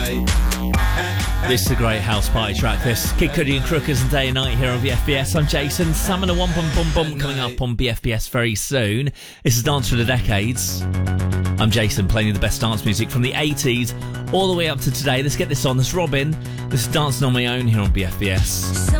This is a great house party track, this. Kid Cudi and Crookers and Day and Night here on BFBS. I'm Jason. Summoner One Bum Bum Bum coming up on BFBS very soon. This is Dance for the Decades. I'm Jason, playing you the best dance music from the 80s all the way up to today. Let's get this on. This is Robin. This is Dancing on My Own here on BFBS.